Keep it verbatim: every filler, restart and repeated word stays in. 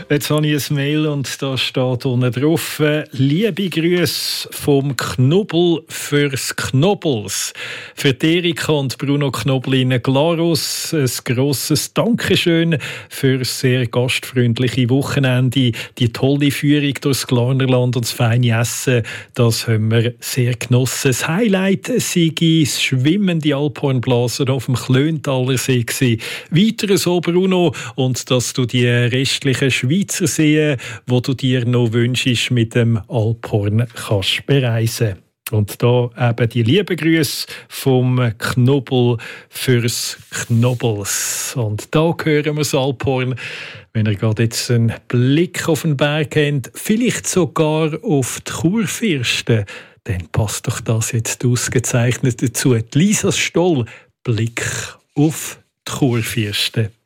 Jetzt habe ich ein Mail und da steht unten drauf: «Liebe Grüße vom Knubbel fürs Knubbels. Für Erika und Bruno Knubbel in Glarus ein grosses Dankeschön für das sehr gastfreundliche Wochenende, die tolle Führung durchs Glarnerland und das feine Essen. Das haben wir sehr genossen. Das Highlight sei das schwimmende Alphornblasen auf dem Klöntaler See gewesen. Weiter so, Bruno, und dass du die restlichen Schweizer Seen, wo du dir noch wünschst, mit dem Alphorn kannst bereisen.» Und da eben die lieben Grüße vom Knubbel fürs Knubbels. Und da hören wir das Alphorn, wenn ihr gerade jetzt einen Blick auf den Berg habt, vielleicht sogar auf die Kurfürsten, dann passt doch das jetzt ausgezeichnet dazu. Die Lisa Stoll, Blick auf die Kurfürsten.